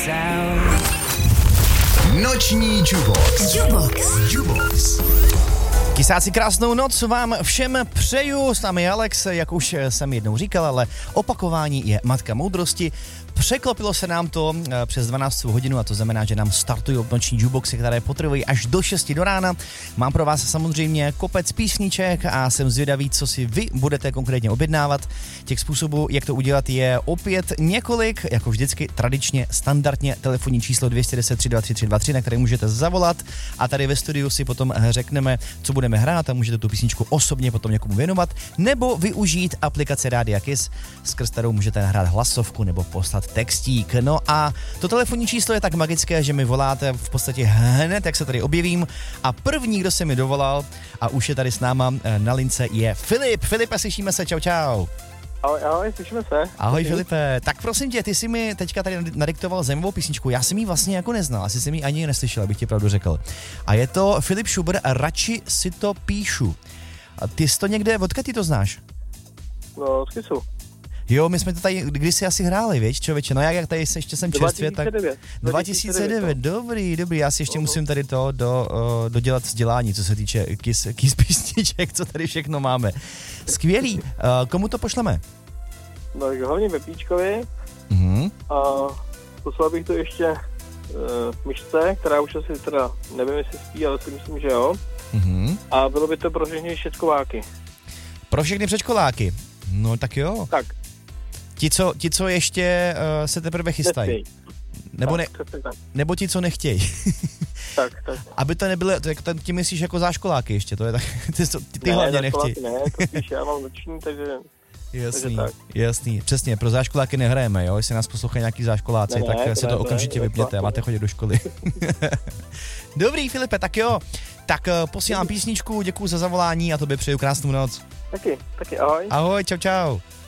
Noční Jubox. Kysáci, krásnou noc vám všem přeju, s námi Alex, jak už jsem jednou říkal, ale opakování je matka moudrosti. Překlopilo se nám to přes 12 hodinu a to znamená, že nám startují noční jukeboxy, které potrvají až do 6 do rána. Mám pro vás samozřejmě kopec písniček a jsem zvědavý, co si vy budete konkrétně objednávat. Těch způsobů, jak to udělat, je opět několik, jako vždycky tradičně, standardně telefonní číslo 210 323 323, na které můžete zavolat a tady ve studiu si potom řekneme, co budeme hrát a můžete tu písničku osobně potom někomu věnovat, nebo využít aplikaci Rádia Kiss, skrz kterou můžete nahrát hlasovku nebo poslat textík. No a to telefonní číslo je tak magické, že mi voláte v podstatě hned, jak se tady objevím. A první, kdo se mi dovolal a už je tady s náma na lince, je Filip. Filipe, slyšíme se, čau. Ahoj, slyšíme se. Ahoj Filipe, tak prosím tě, ty jsi mi teďka tady nadiktoval zajímavou písničku, já jsem ji vlastně jako neznal, asi jsem ji ani neslyšel, abych ti pravdu řekl. A je to Filip Šubr, Radši si to píšu. A ty jsi to někde, odkud ty to znáš? No, z Kisu. Jo, my jsme to tady kdysi asi hráli, víš, člověče, no jak tady ještě jsem čerstvě, tak 2009, dobrý, já si ještě musím tady to dodělat vzdělání, co se týče kiss písniček, co tady všechno máme. Skvělý, komu to pošleme? No, hlavně Pepíčkovi a poslal bych to ještě myšce, která už asi teda, nevím jestli spí, ale si myslím, že jo. A bylo by to pro všechny šestkováky. Pro všechny předškoláky, no tak jo. Tak. Ti, co ještě se teprve chystají. Nebo ti, co nechtějí. tak. Aby to nebylo, ti myslíš jako záškoláky ještě, to je tak, ty hlavně nechtějí. Ne, to spíš já mám noční, takže... Jasný, přesně, pro záškoláky nehrajeme, jo, jestli nás poslouchají nějaký záškoláci, tak si to okamžitě vypněte a máte chodit do školy. Dobrý, Filipe, tak jo, tak posílám písničku, děkuju za zavolání a tobě přeju krásnou noc. Taky, ahoj. Ahoj, čau.